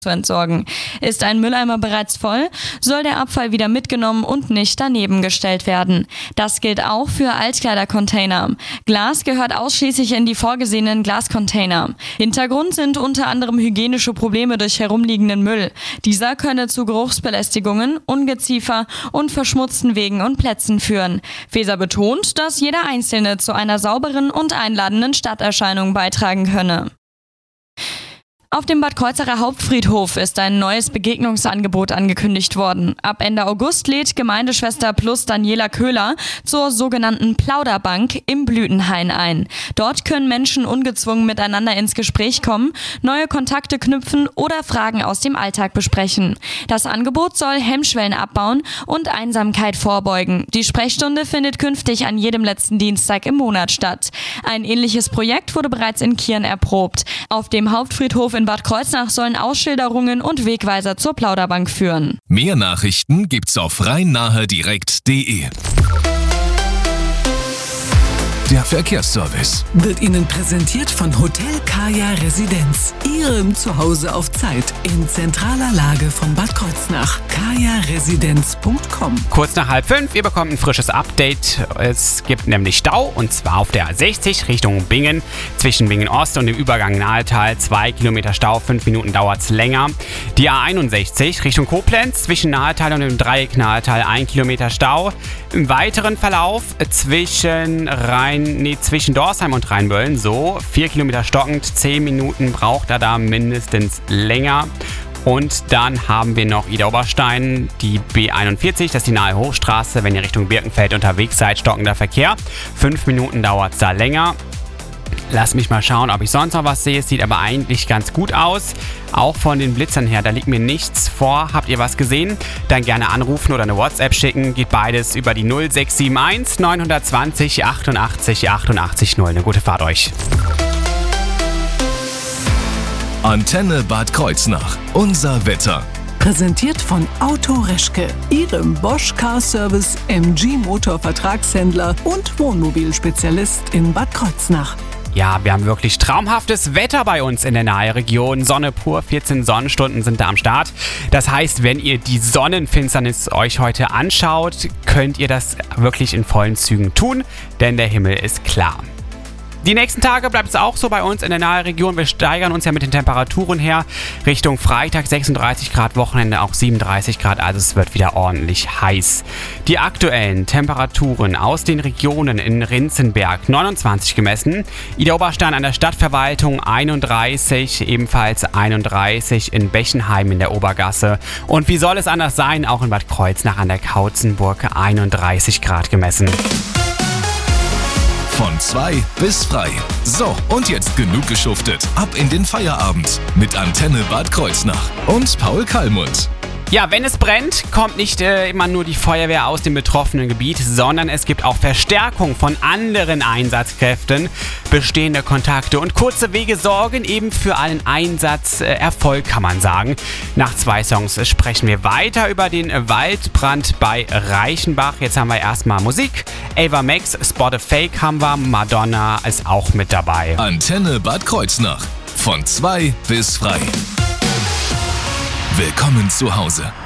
zu entsorgen. Ist ein Mülleimer bereits voll, soll der Abfall wieder mitgenommen und nicht daneben gestellt werden. Das gilt auch für Altkleidercontainer. Glas gehört ausschließlich in die vorgesehenen Glascontainer. Hintergrund sind unter anderem hygienische Probleme durch herumliegenden Müll. Dieser könne zu Geruchsbelästigungen, Ungeziefer und verschmutzten Wegen und Plätzen führen. Faeser betont, dass jeder Einzelne zu einer sauberen und einladenden Stadterscheinung beitragen könne. Auf dem Bad Kreuznacher Hauptfriedhof ist ein neues Begegnungsangebot angekündigt worden. Ab Ende August lädt Gemeindeschwester Plus Daniela Köhler zur sogenannten Plauderbank im Blütenhain ein. Dort können Menschen ungezwungen miteinander ins Gespräch kommen, neue Kontakte knüpfen oder Fragen aus dem Alltag besprechen. Das Angebot soll Hemmschwellen abbauen und Einsamkeit vorbeugen. Die Sprechstunde findet künftig an jedem letzten Dienstag im Monat statt. Ein ähnliches Projekt wurde bereits in Kirn erprobt. Auf dem Hauptfriedhof in Bad Kreuznach sollen Ausschilderungen und Wegweiser zur Plauderbank führen. Mehr Nachrichten gibt's auf rhein-nahe-direkt.de. Der Verkehrsservice wird Ihnen präsentiert von Hotel Kaya Residenz. Ihrem Zuhause auf Zeit in zentraler Lage von Bad Kreuznach. kajaresidenz.com. Kurz nach 4:30, ihr bekommt ein frisches Update. Es gibt nämlich Stau und zwar auf der A60 Richtung Bingen. Zwischen Bingen Ost und dem Übergang Nahetal 2 Kilometer Stau, 5 Minuten dauert's länger. Die A61 Richtung Koblenz zwischen Nahetal und dem Dreieck Nahetal 1 Kilometer Stau. Im weiteren Verlauf zwischen Dorsheim und Rheinböllen 4 Kilometer stockend, 10 Minuten braucht er da mindestens länger. Und dann haben wir noch Ida-Oberstein, die B41, das ist die nahe Hochstraße. Wenn ihr Richtung Birkenfeld unterwegs seid, stockender Verkehr. 5 Minuten dauert es da länger. Lass mich mal schauen, ob ich sonst noch was sehe. Es sieht aber eigentlich ganz gut aus. Auch von den Blitzern her, da liegt mir nichts vor. Habt ihr was gesehen? Dann gerne anrufen oder eine WhatsApp schicken. Geht beides über die 0671 920 88 88 0. Eine gute Fahrt euch. Antenne Bad Kreuznach. Unser Wetter. Präsentiert von Auto Reschke, Ihrem Bosch Car Service, MG Motor Vertragshändler und Wohnmobilspezialist in Bad Kreuznach. Ja, wir haben wirklich traumhaftes Wetter bei uns in der Naheregion. Sonne pur, 14 Sonnenstunden sind da am Start. Das heißt, wenn ihr die Sonnenfinsternis euch heute anschaut, könnt ihr das wirklich in vollen Zügen tun, denn der Himmel ist klar. Die nächsten Tage bleibt es auch so bei uns in der Naheregion. Wir steigern uns ja mit den Temperaturen her. Richtung Freitag 36 Grad, Wochenende auch 37 Grad, also es wird wieder ordentlich heiß. Die aktuellen Temperaturen aus den Regionen in Rinzenberg 29 gemessen, Ida-Oberstein an der Stadtverwaltung 31, ebenfalls 31 in Bechenheim in der Obergasse. Und wie soll es anders sein, auch in Bad Kreuznach an der Kautzenburg 31 Grad gemessen. Von 2 bis frei. So, und jetzt genug geschuftet. Ab in den Feierabend mit Antenne Bad Kreuznach und Paul Kallmund. Ja, wenn es brennt, kommt nicht immer nur die Feuerwehr aus dem betroffenen Gebiet, sondern es gibt auch Verstärkung von anderen Einsatzkräften. Bestehende Kontakte und kurze Wege sorgen eben für einen Einsatzerfolg, kann man sagen. Nach 2 Songs sprechen wir weiter über den Waldbrand bei Reichenbach. Jetzt haben wir erstmal Musik. Ava Max, Spot a Fake haben wir. Madonna ist auch mit dabei. Antenne Bad Kreuznach. Von 2 bis frei. Willkommen zu Hause.